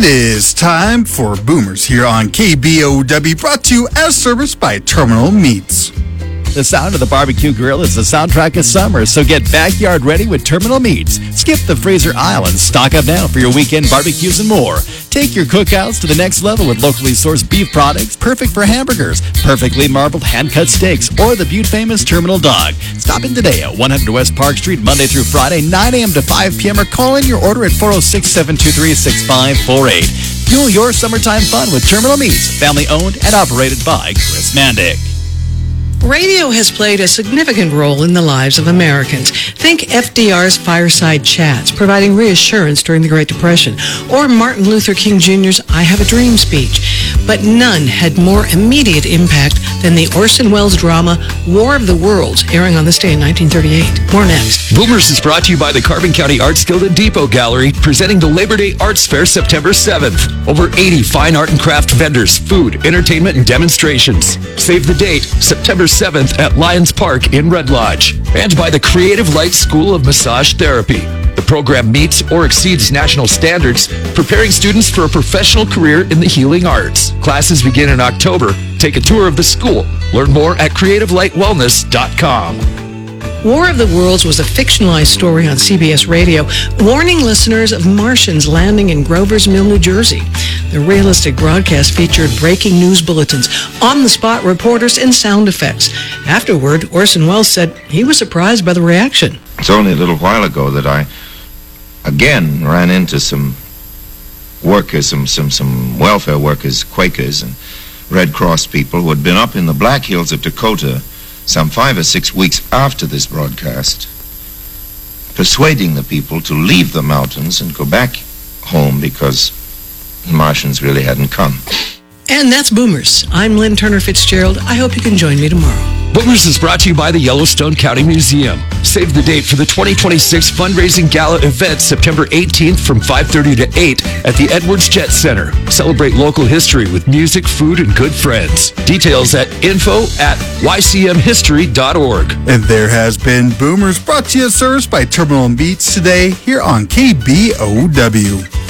It is time for Boomers here on KBOW, brought to you as service by Terminal Meats. The sound of the barbecue grill is the soundtrack of summer, so get backyard ready with Terminal Meats. Skip the freezer aisle and stock up now for your weekend barbecues and more. Take your cookouts to the next level with locally sourced beef products, perfect for hamburgers, perfectly marbled hand-cut steaks, or the Butte-famous Terminal Dog. Stop in today at 100 West Park Street, Monday through Friday, 9 a.m. to 5 p.m., or call in your order at 406-723-6548. Fuel your summertime fun with Terminal Meats, family owned and operated by Chris Mandick. Radio has played a significant role in the lives of Americans. Think FDR's fireside chats, providing reassurance during the Great Depression, or Martin Luther King Jr.'s I Have a Dream speech. But none had more immediate impact than the Orson Welles drama War of the Worlds, airing on this day in 1938. More next. Boomers is brought to you by the Carbon County Arts Guild and Depot Gallery, presenting the Labor Day Arts Fair September 7th. Over 80 fine art and craft vendors, food, entertainment, and demonstrations. Save the date, September 7th at Lions Park in Red Lodge. And by the Creative Light School of Massage Therapy. The program meets or exceeds national standards, preparing students for a professional career in the healing arts. Classes begin in October. Take a tour of the school. Learn more at creativelightwellness.com. War of the Worlds was a fictionalized story on CBS Radio, warning listeners of Martians landing in Grover's Mill, New Jersey. The realistic broadcast featured breaking news bulletins, on-the-spot reporters, and sound effects. Afterward, Orson Welles said he was surprised by the reaction. It's only a little while ago that I again ran into some workers, some welfare workers, Quakers, and Red Cross people who had been up in the Black Hills of Dakota some 5 or 6 weeks after this broadcast, persuading the people to leave the mountains and go back home because the Martians really hadn't come. And that's Boomers. I'm Lynn Turner Fitzgerald. I hope you can join me tomorrow. Boomers is brought to you by the Yellowstone County Museum. Save the date for the 2026 fundraising gala event September 18th from 5:30 to 8 at the Edwards Jet Center. Celebrate local history with music, food, and good friends. Details at info@ycmhistory.org. And there has been Boomers, brought to you as service by Terminal Meats today here on KBOW.